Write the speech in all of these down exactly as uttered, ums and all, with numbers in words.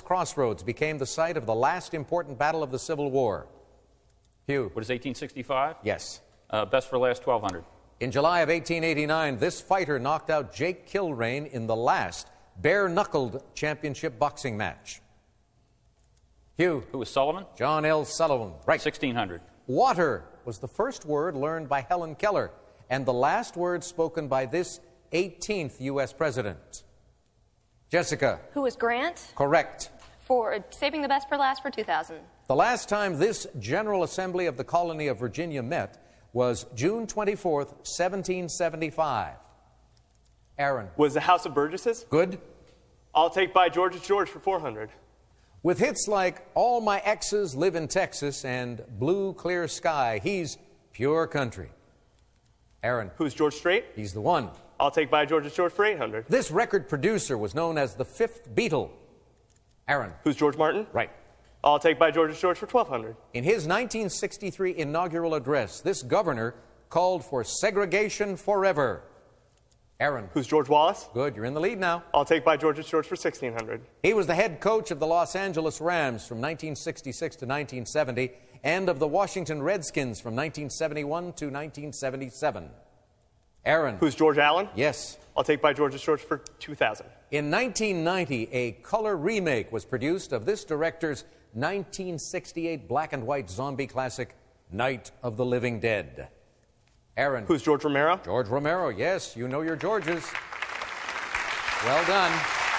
Crossroads became the site of the last important battle of the Civil War? Hugh. What is eighteen sixty-five? Yes. Uh, best for last, twelve hundred. In July of eighteen eighty-nine, this fighter knocked out Jake Kilrain in the last bare-knuckled championship boxing match. Hugh. Who was Sullivan? John L. Sullivan. Right. sixteen hundred. Water was the first word learned by Helen Keller and the last word spoken by this eighteenth U S president. Jessica. Who was Grant? Correct. For saving the best for last for two thousand. The last time this General Assembly of the Colony of Virginia met was June twenty-fourth, seventeen seventy-five. Aaron. Was the House of Burgesses? Good. I'll take By George's George for four hundred. With hits like All My Exes Live in Texas and Blue Clear Sky, he's pure country. Aaron. Who's George Strait? He's the one. I'll take By George's George for eight hundred. This record producer was known as the fifth Beatle. Aaron. Who's George Martin? Right. I'll take By George's George for twelve hundred. In his nineteen sixty-three inaugural address, this governor called for segregation forever. Aaron. Who's George Wallace? Good, you're in the lead now. I'll take By George's George for sixteen hundred. He was the head coach of the Los Angeles Rams from nineteen sixty-six to nineteen seventy and of the Washington Redskins from nineteen seventy-one to nineteen seventy-seven. Aaron. Who's George Allen? Yes. I'll take By George's George for two thousand. In nineteen ninety, a color remake was produced of this director's nineteen sixty-eight black and white zombie classic, Night of the Living Dead. Aaron. Who's George Romero? George Romero, yes, you know your Georges. Well done.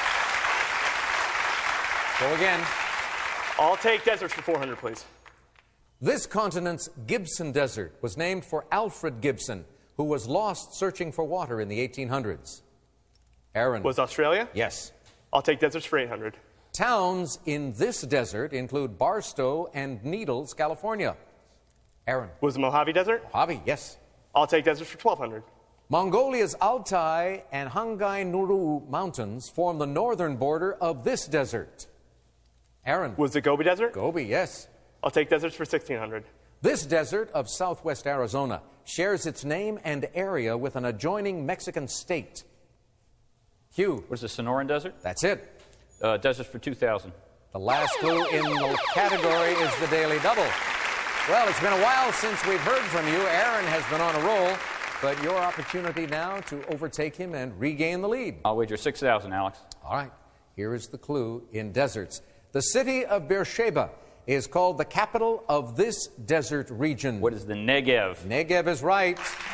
Go again. I'll take Deserts for four hundred, please. This continent's Gibson Desert was named for Alfred Gibson, who was lost searching for water in the eighteen hundreds. Aaron. Was Australia? Yes. I'll take Deserts for eight hundred. Towns in this desert include Barstow and Needles, California. Aaron. Was the Mojave Desert? Mojave, yes. I'll take Deserts for twelve hundred. Mongolia's Altai and Hangai Nuru mountains form the northern border of this desert. Aaron. Was the Gobi Desert? Gobi, yes. I'll take Deserts for sixteen hundred. This desert of southwest Arizona shares its name and area with an adjoining Mexican state. Hugh. What is the Sonoran Desert? That's it. Uh, Deserts for two thousand. The last clue in the category is the Daily Double. Well, it's been a while since we've heard from you. Aaron has been on a roll, but your opportunity now to overtake him and regain the lead. I'll wager six thousand, Alex. All right. Here is the clue in deserts. The city of Beersheba is called the capital of this desert region. What is the Negev? Negev is right.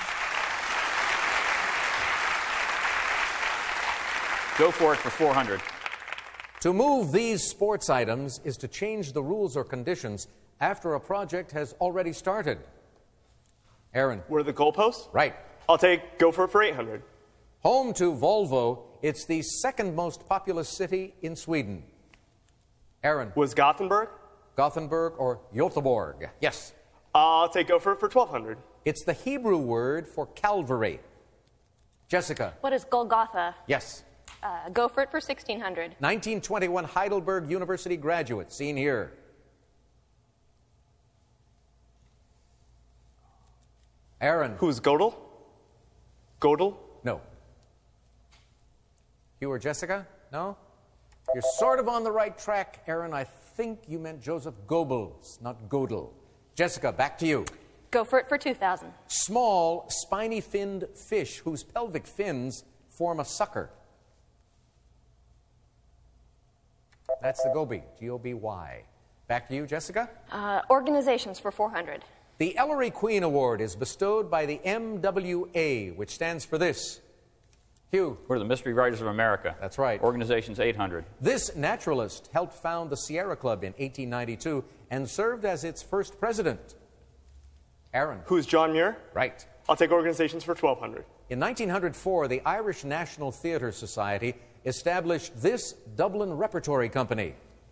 Go for it for four hundred. To move these sports items is to change the rules or conditions after a project has already started. Aaron. Were the goalposts? Right. I'll take Go for it for eight hundred. Home to Volvo, it's the second most populous city in Sweden. Aaron. Was Gothenburg? Gothenburg or Göteborg? Yes. I'll take Go for it for twelve hundred. It's the Hebrew word for Calvary. Jessica. What is Golgotha? Yes. Uh, go for it for sixteen hundred. nineteen twenty-one Heidelberg University graduate, seen here. Aaron. Who's Godel? Godel? No. You or Jessica? No? You're sort of on the right track, Aaron. I think you meant Joseph Goebbels, not Godel. Jessica, back to you. Go for it for two thousand. Small, spiny-finned fish whose pelvic fins form a sucker. That's the Goby, G O B Y. Back to you, Jessica. Uh, organizations for four hundred. The Ellery Queen Award is bestowed by the M W A, which stands for this. Hugh. What are the Mystery Writers of America? That's right. Organization's eight hundred. This naturalist helped found the Sierra Club in eighteen ninety-two and served as its first president. Aaron. Who's John Muir? Right. I'll take organizations for twelve hundred. In nineteen oh four, the Irish National Theatre Society established this Dublin Repertory Company.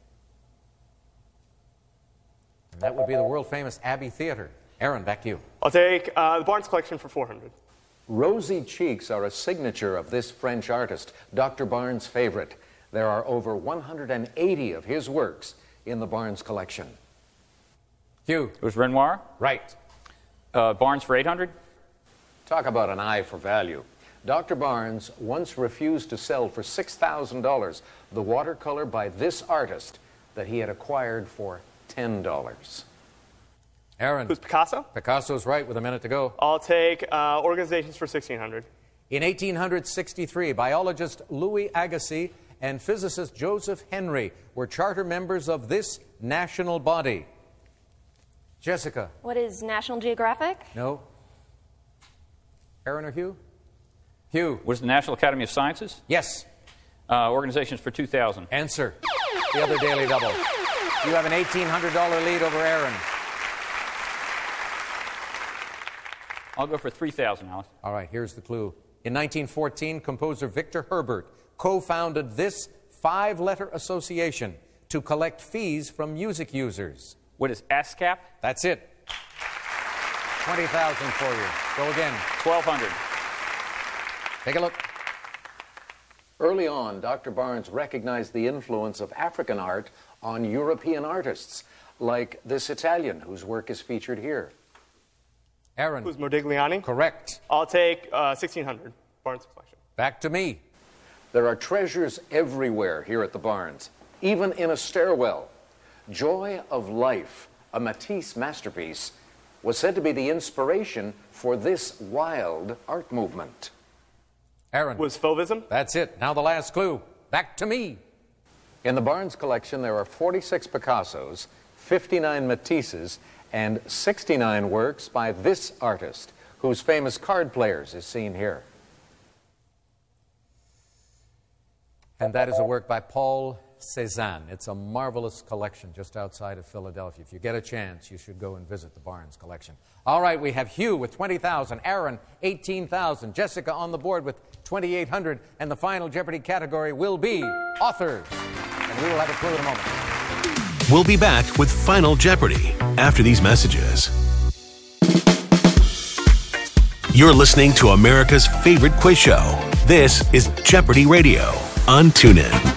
And that would be the world-famous Abbey Theatre. Aaron, back to you. I'll take uh, the Barnes Collection for four hundred. Rosy cheeks are a signature of this French artist, Doctor Barnes' favorite. There are over one hundred eighty of his works in the Barnes collection. Hugh. It was Renoir? Right. Uh, Barnes for eight hundred? Talk about an eye for value. Doctor Barnes once refused to sell for six thousand dollars the watercolor by this artist that he had acquired for ten dollars. Aaron. Who's Picasso? Picasso's right with a minute to go. I'll take uh, Organizations for sixteen hundred. In eighteen sixty-three, biologist Louis Agassiz and physicist Joseph Henry were charter members of this national body. Jessica. What is National Geographic? No. Aaron or Hugh? Hugh. What is the National Academy of Sciences? Yes. Uh, Organizations for two thousand. Answer. The other Daily Double. You have an eighteen hundred dollars lead over Aaron. I'll go for three thousand, Alex. All right, here's the clue. In nineteen fourteen, composer Victor Herbert co-founded this five-letter association to collect fees from music users. What is ASCAP? That's it. twenty thousand for you. Go again. twelve hundred. Take a look. Early on, Doctor Barnes recognized the influence of African art on European artists, like this Italian whose work is featured here. Aaron. Who's Modigliani? Correct. I'll take uh, sixteen hundred. Barnes collection. Back to me. There are treasures everywhere here at the Barnes, even in a stairwell. Joy of Life, a Matisse masterpiece, was said to be the inspiration for this wild art movement. Aaron. Was Fauvism? That's it. Now the last clue. Back to me. In the Barnes collection, there are forty-six Picassos, fifty-nine Matisses, and sixty-nine works by this artist, whose famous Card Players is seen here. And that is a work by Paul Cézanne. It's a marvelous collection just outside of Philadelphia. If you get a chance, you should go and visit the Barnes collection. All right, we have Hugh with twenty thousand, Aaron eighteen thousand, Jessica on the board with twenty-eight hundred, and the final Jeopardy category will be authors. And we will have a clue in a moment. We'll be back with Final Jeopardy after these messages. You're listening to America's favorite quiz show. This is Jeopardy Radio on TuneIn.